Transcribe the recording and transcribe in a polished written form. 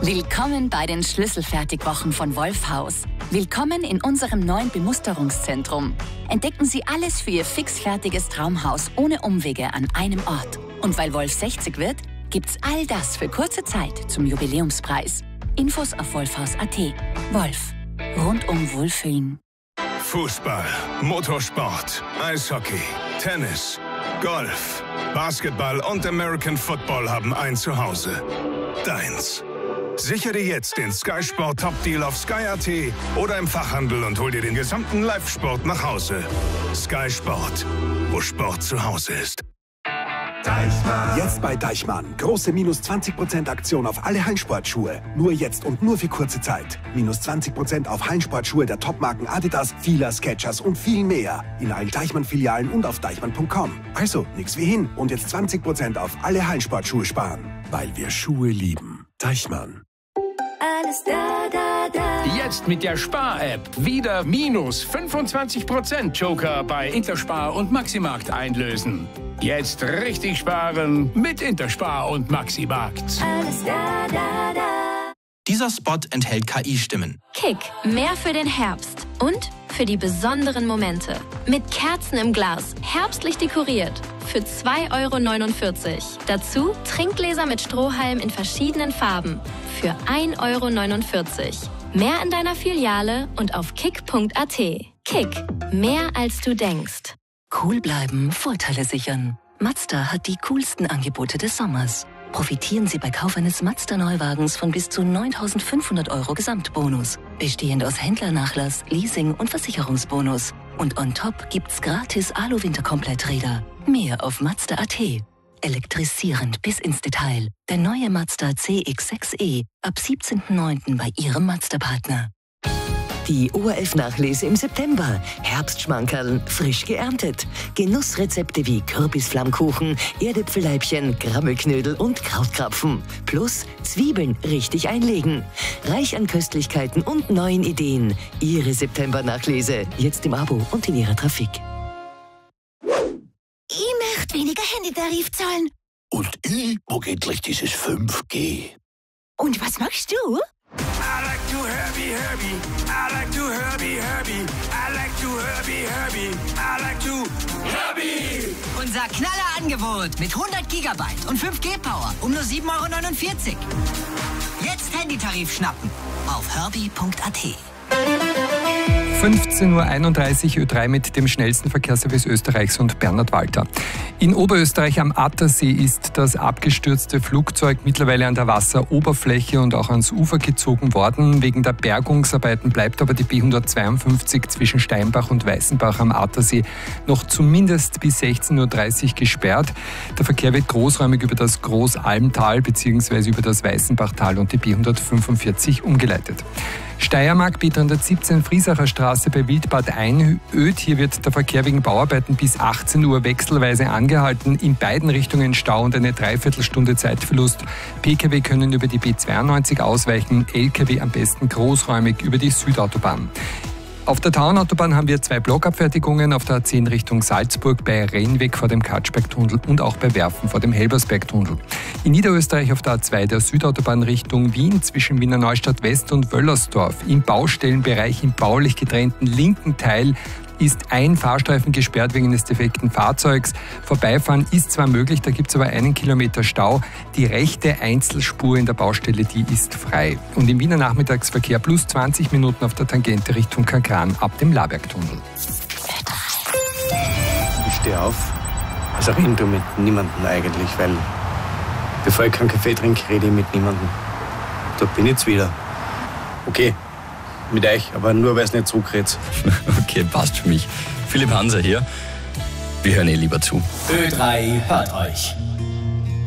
Willkommen bei den Schlüsselfertigwochen von Wolfhaus. Willkommen in unserem neuen Bemusterungszentrum. Entdecken Sie alles für Ihr fixfertiges Traumhaus ohne Umwege an einem Ort. Und weil Wolf 60 wird, gibt's all das für kurze Zeit zum Jubiläumspreis. Infos auf wolfhaus.at. Wolf. Rundum Wohlfühlen. Fußball, Motorsport, Eishockey, Tennis, Golf, Basketball und American Football haben ein Zuhause. Deins. Sichere dir jetzt den Sky Sport Top Deal auf Sky.at oder im Fachhandel und hol dir den gesamten Live-Sport nach Hause. Sky Sport, wo Sport zu Hause ist. Deichmann. Jetzt bei Deichmann. Große minus 20% Aktion auf alle Hallensportschuhe. Nur jetzt und nur für kurze Zeit. Minus 20% auf Hallensportschuhe der Topmarken Adidas, Fila, Skechers und viel mehr. In allen Deichmann-Filialen und auf deichmann.com. Also, nix wie hin. Und jetzt 20% auf alle Hallensportschuhe sparen. Weil wir Schuhe lieben. Deichmann. Alles da, da, da. Jetzt mit der Spar-App wieder minus 25% Joker bei Interspar und Maximarkt einlösen. Jetzt richtig sparen mit Interspar und Maximarkt. Alles da, da, da. Dieser Spot enthält KI-Stimmen. Kick, mehr für den Herbst und für die besonderen Momente. Mit Kerzen im Glas, herbstlich dekoriert. Für 2,49 €. Dazu Trinkgläser mit Strohhalm in verschiedenen Farben. Für 1,49 €. Mehr in deiner Filiale und auf kick.at. Kick, mehr als du denkst. Cool bleiben, Vorteile sichern. Mazda hat die coolsten Angebote des Sommers. Profitieren Sie bei Kauf eines Mazda-Neuwagens von bis zu 9.500 € Gesamtbonus. Bestehend aus Händlernachlass, Leasing und Versicherungsbonus. Und on top gibt's gratis Alu-Winterkompletträder. Mehr auf Mazda.at. Elektrisierend bis ins Detail. Der neue Mazda CX-6e ab 17.09. bei Ihrem Mazda-Partner. Die ORF-Nachlese im September. Herbstschmankerl, frisch geerntet. Genussrezepte wie Kürbisflammkuchen, Erdäpfelleibchen, Grammelknödel und Krautkrapfen. Plus Zwiebeln richtig einlegen. Reich an Köstlichkeiten und neuen Ideen. Ihre September-Nachlese. Jetzt im Abo und in Ihrer Trafik. Ich möchte weniger Handytarif zahlen. Und ich mag endlich dieses 5G. Und was machst du? I like to Herbie. I like to Herbie. I like to Herbie. I like to Herbie. Unser Knallerangebot mit 100 GB und 5G-Power um nur 7,49 €. Jetzt Handytarif schnappen auf herbie.at. 15:31 Uhr Ö3 mit dem schnellsten Verkehrsservice Österreichs und Bernhard Walter. In Oberösterreich am Attersee ist das abgestürzte Flugzeug mittlerweile an der Wasseroberfläche und auch ans Ufer gezogen worden. Wegen der Bergungsarbeiten bleibt aber die B152 zwischen Steinbach und Weißenbach am Attersee noch zumindest bis 16:30 Uhr gesperrt. Der Verkehr wird großräumig über das Großalmtal bzw. über das Weißenbachtal und die B145 umgeleitet. Steiermark, B317 Friesacher Straße bei Wildbad Einöd. Hier wird der Verkehr wegen Bauarbeiten bis 18 Uhr wechselweise angehalten. In beiden Richtungen Stau und eine Dreiviertelstunde Zeitverlust. Pkw können über die B92 ausweichen, Lkw am besten großräumig über die Südautobahn. Auf der Tauernautobahn haben wir 2 Blockabfertigungen auf der A10 Richtung Salzburg bei Rennweg vor dem Katschbergtunnel und auch bei Werfen vor dem Helbersbergtunnel. In Niederösterreich auf der A2 der Südautobahn Richtung Wien zwischen Wiener Neustadt West und Wöllersdorf. Im Baustellenbereich im baulich getrennten linken Teil ist ein Fahrstreifen gesperrt wegen des defekten Fahrzeugs. Vorbeifahren ist zwar möglich, da gibt es aber 1 Kilometer Stau. Die rechte Einzelspur in der Baustelle, die ist frei. Und im Wiener Nachmittagsverkehr plus 20 Minuten auf der Tangente Richtung Kagran ab dem Labergtunnel. Ich stehe auf, also reden du mit niemandem eigentlich, weil bevor ich keinen Kaffee trinke, rede ich mit niemandem. Da bin ich jetzt wieder. Okay. Mit euch, aber nur, weil es nicht zurückredet. Okay, passt für mich. Philipp Hanser hier. Wir hören lieber zu. Ö3 hört euch.